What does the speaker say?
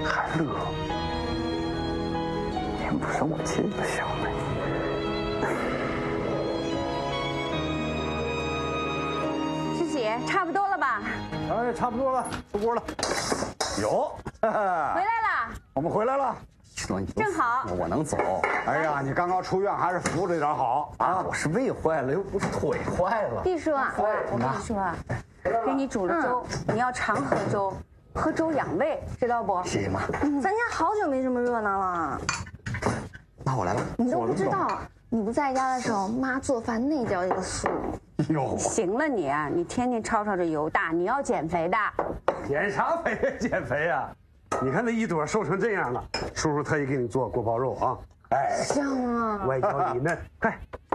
还乐？天不生我气不行了。 师姐，差不多了吧？ 哎，差不多了，出锅了。有， 回来了。 我们回来了。 正好， 我能走。哎呀，你刚刚出院，还是扶着点好啊！我是胃坏了，又不是腿坏了。 弟叔啊，我跟你说啊，给你煮了粥，你要常喝粥，喝粥养胃，知道不？ 谢谢妈。 咱家好久没这么热闹了。 那我来了。 你都不知道，你不在家的时候，妈做饭那叫一个素。 哟， 行了你啊，你天天吵吵着油大，你要减肥的。 减啥肥？减肥啊！你看那一朵瘦成这样了，叔叔特意给你做锅包肉啊！哎， 香啊！ 我也教你呢，快